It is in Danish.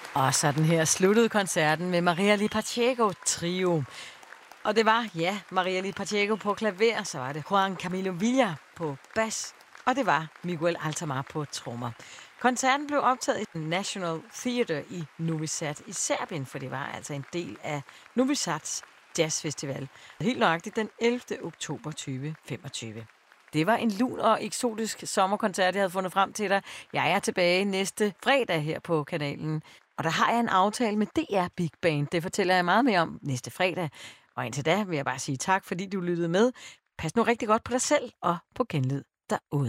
Og sådan her sluttede koncerten med Marieli Pacheco Trio. Og det var, Marieli Pacheco på klaver, så var det Juan Camilo Villa på bas, og det var Miguel Altamar på trommer. Koncerten blev optaget i National Theatre i Novi Sad i Serbien, for det var altså en del af Novi Sads jazzfestival. Helt nøjagtigt den 11. oktober 2025. Det var en lun og eksotisk sommerkoncert, jeg havde fundet frem til dig. Jeg er tilbage næste fredag her på kanalen. Og der har jeg en aftale med DR Big Band. Det fortæller jeg meget mere om næste fredag. Og indtil da vil jeg bare sige tak, fordi du lyttede med. Pas nu rigtig godt på dig selv og på genlyd derude.